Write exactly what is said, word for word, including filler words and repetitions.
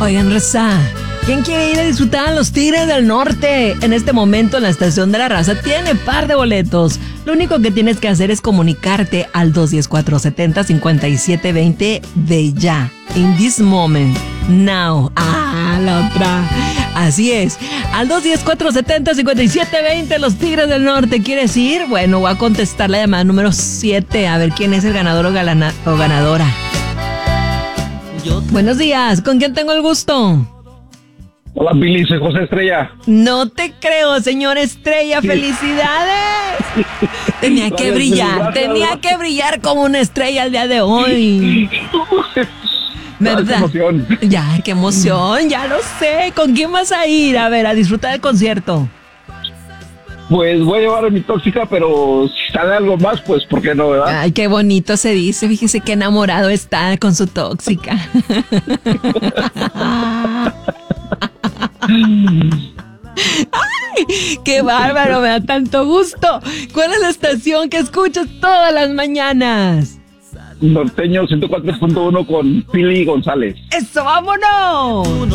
Oigan, Raza, ¿quién quiere ir a disfrutar a los Tigres del Norte? En este momento en la Estación de la Raza tiene par de boletos. Lo único que tienes que hacer es comunicarte al dos uno cero, cuatro siete cero, cinco siete dos cero de ya. In this moment. Now. Ah, la otra. Así es. Al dos uno cero, cuatro siete cero, cinco siete dos cero, los Tigres del Norte. ¿Quieres ir? Bueno, voy a contestar la llamada número siete. A ver quién es el ganador o, galana, o ganadora. Buenos días. ¿Con quién tengo el gusto? Hola, Billy, soy José Estrella. No te creo, señor Estrella. ¡Felicidades! Tenía que brillar, tenía que brillar como una estrella el día de hoy. ¿Verdad? Ay, qué emoción. Ya, qué emoción, ya lo sé. ¿Con quién vas a ir? A ver, a disfrutar del concierto. Pues voy a llevar a mi tóxica, pero si sale algo más, pues ¿por qué no, verdad? Ay, qué bonito se dice. Fíjese qué enamorado está con su tóxica. ¡Ay! ¡Qué bárbaro! Me da tanto gusto. ¿Cuál es la estación que escuchas todas las mañanas? Norteño ciento cuatro punto uno con Pili González. ¡Eso, vámonos!